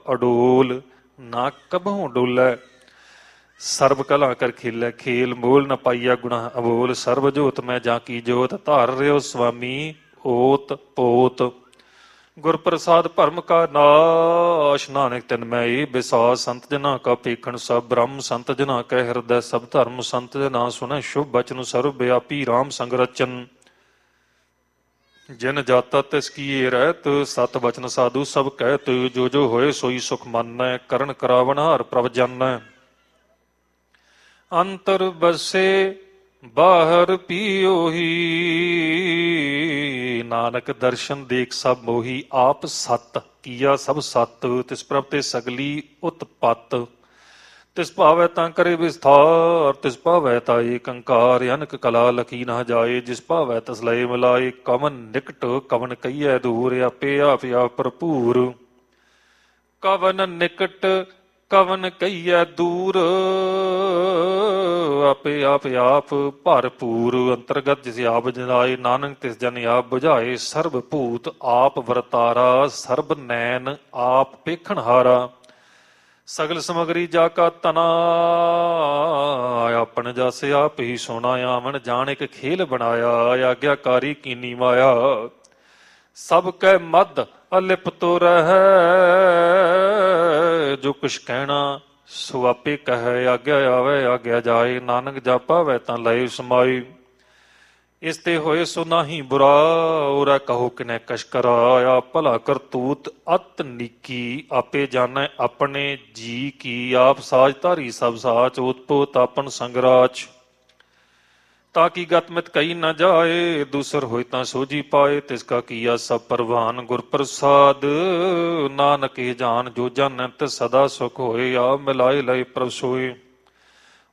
ਅਡੋਲ ਨਾ ਕਬਹੋਂ ਡੋਲੈ। ਸਰਬ ਕਲਾ ਕਰ ਖੇਲੈ ਖੇਲ ਮੋਲ ਨ ਪਾਈਆ ਗੁਣਾ ਅਬੋਲ। ਸਰਬ ਜੋਤ ਮੈਂ ਜਾਂ ਕੀ ਜੋਤ ਧਾਰ ਰਿਓ ਸੁਆਮੀ ਓਤ ਪੋਤ। ਗੁਰ ਪ੍ਰਸਾਦ ਭਰਮ ਕਾ ਨਾਸ਼ ਨਾਨਕ ਤਿਨ ਮੈਂ ਇਹ ਵਿਸਾਸ। ਸੰਤ ਜਨਾ ਕਾ ਪੇਖਣ ਸਭ ਬ੍ਰਹਮ ਸੰਤ ਜਨਾ ਕੈ ਹਿਰਦੈ ਸਭ ਧਰਮ। ਸੰਤ ਜਨਾ ਸੁਣੈ ਸ਼ੁਭ ਬਚਨ ਸਰਬ ਵਿਆਪੀ ਰਾਮ ਸੰਗ ਰਚਨ। ਜਿਨ ਜਾਤਾ ਤਿਸ ਕੀਏ ਰਹਿਤ ਸਤ ਬਚਨ ਸਾਧੂ ਸਭ ਕਹਿਤ। ਜੋ ਜੋ ਹੋਏ ਸੋਈ ਸੁਖ ਮੰਨੈ ਕਰਨ ਕਰਾਵਨ ਹਰ ਪ੍ਰਭ ਜਾਨੈ। ਅੰਤਰ ਬਸੇ ਬਾਹਰ ਪੀਓਹੀ ਨਾਨਕ ਦਰਸ਼ਨ ਦੇਖ ਸਭ ਮੋਹੀ। ਆਪ ਸਤ ਕੀਆ ਸਭ ਸਤ ਤਿਸ ਪ੍ਰਭ ਤੇ ਸਗਲੀ ਉਤਪਤ। ਤਿਸ ਭਾਵੈ ਤਾਂ ਕਰੇ ਵਿਸਥਾਰ ਤਿਸ ਭਾਵੈ ਤਾ ਏਕੰਕਾਰ। ਅਨਕ ਕਲਾ ਲਖੀ ਨਾ ਜਾਏ ਜਿਸ ਭਾਵੈ ਤਸ ਲਏ ਮਿਲਾਏ। ਕਵਨ ਨਿਕਟ ਕਵਨ ਕਹੀਐ ਦੂਰ ਆਪੇ ਆਪ ਆਪ ਭਰਪੂਰ। ਕਵਨ ਨਿਕਟ ਕਵਨ ਕਹੀਐ ਦੂਰ ਆਪੇ ਆਪ ਆਪ ਭਰਪੂਰ। ਅੰਤਰਗਤ ਜਿਸ ਆਪ ਜਨਾਏ ਨਾਨਕ ਤਿਸ ਜਨ ਆਪ ਬੁਝਾਏ। ਸਰਬ ਭੂਤ ਆਪ ਵਰਤਾਰਾ ਸਰਬ ਨੈਣ ਆਪ ਪੇਖਣ ਹਾਰਾ। ਸਗਲ ਸਮਗਰੀ ਜਾ ਕਾ ਤਨਾ ਆਪਣ ਜਸ ਆਪ ਹੀ ਸੋਨਾ। ਆਵਣ ਜਾਣ ਇੱਕ ਖੇਲ ਬਣਾਇਆ ਆਗਿਆਕਾਰੀ ਕੀਨੀ ਮਾਇਆ। ਸਭ ਕੈ ਮਦ ਅਲਿਪਤੋ ਰਹਿ ਜੋ ਕੁਛ ਕਹਿਣਾ ਸੋ ਆਪੇ ਕਹੈ। ਆਗਿਆ ਆਵੇ ਆਗਿਆ ਜਾਏ ਨਾਨਕ ਜਾਪਾ ਵੈ ਤਾਂ ਲਏ ਸਮਾਏ। ਇਸ ਤੇ ਹੋਏ ਸੋ ਨਾਹੀ ਬੁਰਾ ਉਰਾ ਕਹੋ ਕਿਨੈ ਕਛ ਕਰਾਇਆ। ਭਲਾ ਕਰਤੂਤ ਅਤ ਨੀਕੀ ਆਪੇ ਜਾਣੈ ਆਪਣੇ ਜੀ ਕੀ। ਆਪ ਸਾਜ ਧਾਰੀ ਸਭ ਸਾਚ ਉਤਪੋਤ ਆਪਨ ਸੰਗਰਾਚ। ਤਾਂ ਕੀ ਗਤਮਿਤ ਕਹੀ ਨਾ ਜਾਏ ਦੂਸਰ ਹੋਏ ਤਾਂ ਸੋਝੀ ਪਾਏ। ਤਿਸ ਕਾ ਕੀਆ ਸਭ ਪ੍ਰਵਾਨ ਗੁਰ ਪ੍ਰਸਾਦ ਨਾਨਕ ਇਹ ਜਾਨ ਜੋ ਜਾਣੈ ਤਿਸ ਸਦਾ ਸੁਖ ਹੋਏ। ਆ ਮਿਲਾਏ ਲਏ ਪ੍ਰਭ ਸੋਏ।